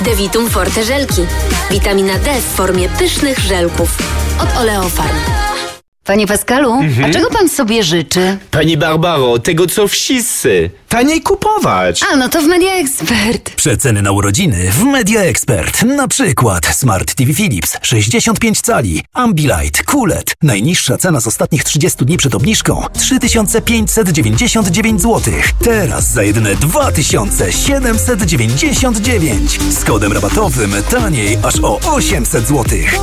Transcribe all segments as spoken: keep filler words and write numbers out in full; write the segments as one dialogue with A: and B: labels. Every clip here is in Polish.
A: Devitum Forte żelki. Witamina D w formie pysznych żelków. Od Oleofarm.
B: Panie Pascalu, mhm. a czego pan sobie życzy?
C: Pani Barbaro, tego co wszyscy. Taniej kupować.
B: A, no to w Media Expert.
D: Przeceny na urodziny w Media Expert. Na przykład Smart T V Philips sześćdziesiąt pięć cali, Ambilight, Q L E D. Najniższa cena z ostatnich trzydziestu dni przed obniżką trzy tysiące pięćset dziewięćdziesiąt dziewięć złotych. Teraz za jedyne dwa tysiące siedemset dziewięćdziesiąt dziewięć. Z kodem rabatowym taniej aż o osiemset złotych.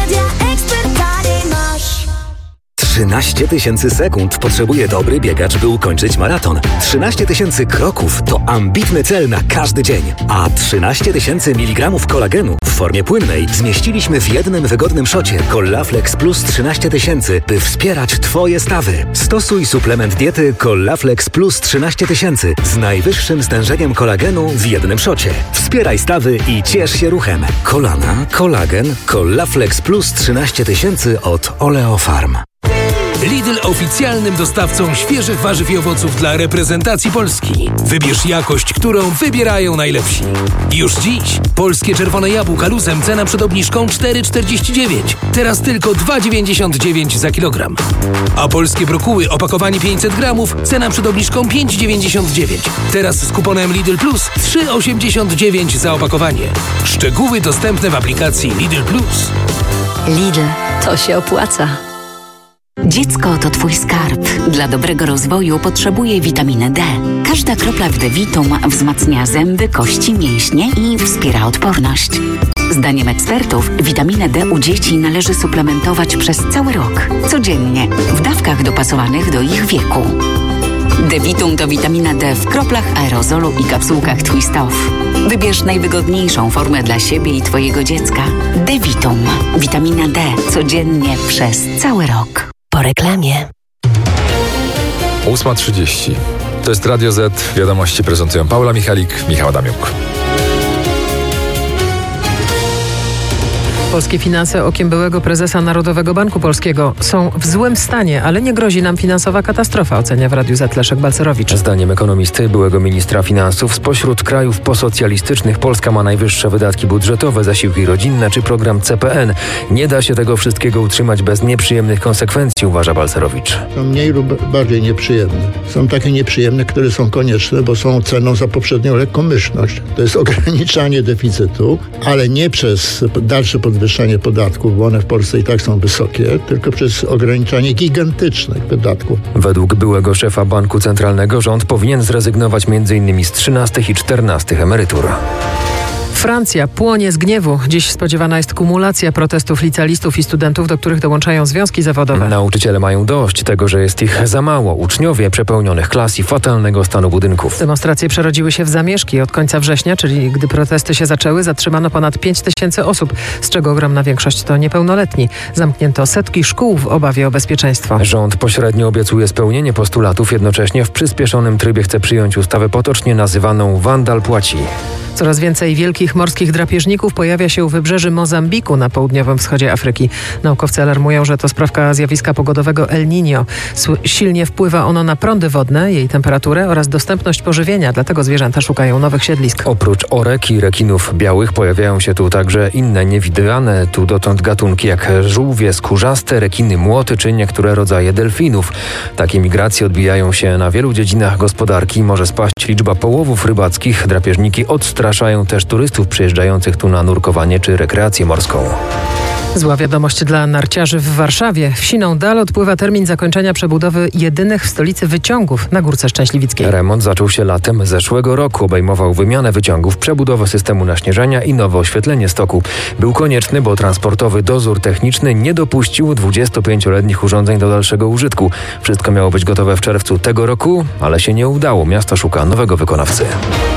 E: trzynaście tysięcy sekund potrzebuje dobry biegacz, by ukończyć maraton. trzynaście tysięcy kroków to ambitny cel na każdy dzień. A trzynaście tysięcy miligramów kolagenu w formie płynnej zmieściliśmy w jednym wygodnym szocie Collaflex Plus trzynaście tysięcy, by wspierać Twoje stawy. Stosuj suplement diety Collaflex Plus trzynaście tysięcy z najwyższym stężeniem kolagenu w jednym szocie. Wspieraj stawy i ciesz się ruchem. Kolana, kolagen, Collaflex Plus trzynaście tysięcy od Oleofarm.
F: Lidl oficjalnym dostawcą świeżych warzyw i owoców dla reprezentacji Polski. Wybierz jakość, którą wybierają najlepsi. Już dziś polskie czerwone jabłka luzem cena przed obniżką cztery czterdzieści dziewięć. Teraz tylko dwa dziewięćdziesiąt dziewięć za kilogram. A polskie brokuły opakowanie pięćset gramów cena przed obniżką pięć dziewięćdziesiąt dziewięć. Teraz z kuponem Lidl Plus trzy osiemdziesiąt dziewięć za opakowanie. Szczegóły dostępne w aplikacji Lidl Plus.
B: Lidl, to się opłaca. Dziecko to Twój skarb. Dla dobrego rozwoju potrzebuje witaminy D. Każda kropla w Devitum wzmacnia zęby, kości, mięśnie i wspiera odporność. Zdaniem ekspertów witaminę D u dzieci należy suplementować przez cały rok. Codziennie, w dawkach dopasowanych do ich wieku. Devitum to witamina D w kroplach, aerozolu i kapsułkach Twist Off. Wybierz najwygodniejszą formę dla siebie i Twojego dziecka. Devitum. Witamina D. Codziennie przez cały rok. Po reklamie.
G: ósma trzydzieści. To jest Radio Z. Wiadomości prezentują Paula Michalik, Michał Damiuk.
H: Polskie finanse okiem byłego prezesa Narodowego Banku Polskiego są w złym stanie, ale nie grozi nam finansowa katastrofa, ocenia w Radiu Z Leszek Balcerowicz.
I: Zdaniem ekonomisty, byłego ministra finansów, spośród krajów posocjalistycznych Polska ma najwyższe wydatki budżetowe, zasiłki rodzinne czy program C P N. Nie da się tego wszystkiego utrzymać bez nieprzyjemnych konsekwencji, uważa Balcerowicz.
J: Są mniej lub bardziej nieprzyjemne. Są takie nieprzyjemne, które są konieczne, bo są ceną za poprzednią lekkomyślność. To jest ograniczanie deficytu, ale nie przez dalsze podwyższenie podatków, bo one w Polsce i tak są wysokie, tylko przez ograniczanie gigantycznych wydatków.
I: Według byłego szefa Banku Centralnego rząd powinien zrezygnować między innymi z trzynastych i czternastych emerytur.
H: Francja płonie z gniewu. Dziś spodziewana jest kumulacja protestów licealistów i studentów, do których dołączają związki zawodowe.
I: Nauczyciele mają dość tego, że jest ich za mało. Uczniowie przepełnionych klas i fatalnego stanu budynków.
H: Demonstracje przerodziły się w zamieszki. Od końca września, czyli gdy protesty się zaczęły, zatrzymano ponad pięć tysięcy osób, z czego ogromna większość to niepełnoletni. Zamknięto setki szkół w obawie o bezpieczeństwo.
I: Rząd pośrednio obiecuje spełnienie postulatów, jednocześnie w przyspieszonym trybie chce przyjąć ustawę potocznie nazywaną Wandal płaci.
H: Coraz więcej wielkich morskich drapieżników pojawia się u wybrzeży Mozambiku na południowym wschodzie Afryki. Naukowcy alarmują, że to sprawka zjawiska pogodowego El Niño. Silnie wpływa ono na prądy wodne, jej temperaturę oraz dostępność pożywienia, dlatego zwierzęta szukają nowych siedlisk.
I: Oprócz orek i rekinów białych pojawiają się tu także inne niewidywane tu dotąd gatunki jak żółwie skórzaste, rekiny młoty czy niektóre rodzaje delfinów. Takie migracje odbijają się na wielu dziedzinach gospodarki. Może spaść liczba połowów rybackich. Drapieżniki odstraszają też turystów przyjeżdżających tu na nurkowanie czy rekreację morską.
H: Zła wiadomość dla narciarzy w Warszawie. W siną dal odpływa termin zakończenia przebudowy jedynych w stolicy wyciągów na Górce Szczęśliwickiej.
I: Remont zaczął się latem zeszłego roku. Obejmował wymianę wyciągów, przebudowę systemu naśnieżania i nowe oświetlenie stoku. Był konieczny, bo transportowy dozór techniczny nie dopuścił dwudziestopięcioletnich urządzeń do dalszego użytku. Wszystko miało być gotowe w czerwcu tego roku, ale się nie udało. Miasto szuka nowego wykonawcy.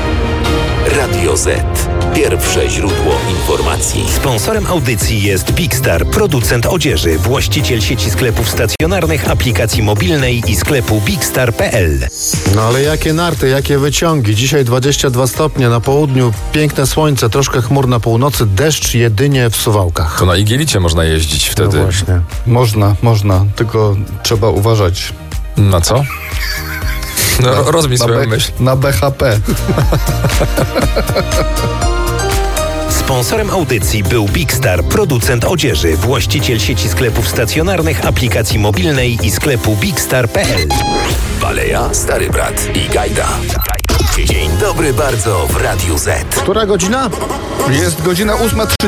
E: Radio Z. Pierwsze źródło informacji.
K: Sponsorem audycji jest Big Star, producent odzieży, właściciel sieci sklepów stacjonarnych, aplikacji mobilnej i sklepu bigstar kropka p l.
L: No ale jakie narty, jakie wyciągi. Dzisiaj dwadzieścia dwa stopnie na południu, piękne słońce, troszkę chmur na północy, deszcz jedynie w Suwałkach.
G: To na Igielicie można jeździć wtedy.
L: No właśnie. Można, można, tylko trzeba uważać.
G: Na co? No,
L: na,
G: rozumiem swoją
L: B,
G: myśl.
L: Na B H P.
K: Sponsorem audycji był Big Star, producent odzieży, właściciel sieci sklepów stacjonarnych, aplikacji mobilnej i sklepu bigstar kropka p l.
M: Baleja, Stary Brat i Gajda. Dzień dobry bardzo w Radiu Z.
L: Która godzina? Jest godzina ósma trzydzieści.